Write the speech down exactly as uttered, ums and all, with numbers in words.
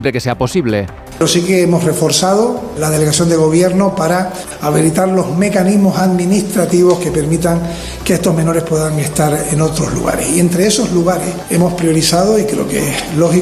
que sea posible. Pero sí que hemos reforzado la delegación de gobierno para habilitar los mecanismos administrativos que permitan que estos menores puedan estar en otros lugares. Y entre esos lugares hemos priorizado, y creo que es lógico,